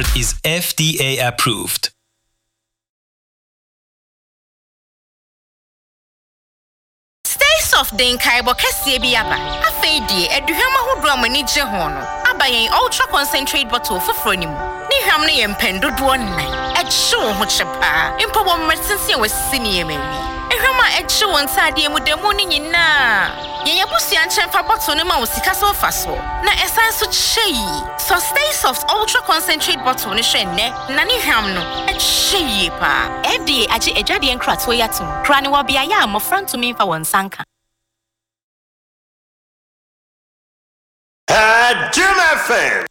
is FDA approved. Soft den kaibo kese bi aba afeedi eduhwam ahodo amani gye ho no abayen ultra concentrate bottle foforo nim ni hwam no ye mpendodo nnan ehye ho chepa impo bo mertense wasisi ne yemani ehwam a ehye won sade mu demu ni nyina yenye busia nchemfa bottle no ma wosika so fa so na esan so chei so stay soft ultra concentrate bottle no hwe ne na ni hwam no ehye pa FDA age edwade enkrato yatum kra ne wo bia ya amofra ntumi mfa won sanka Jim FM.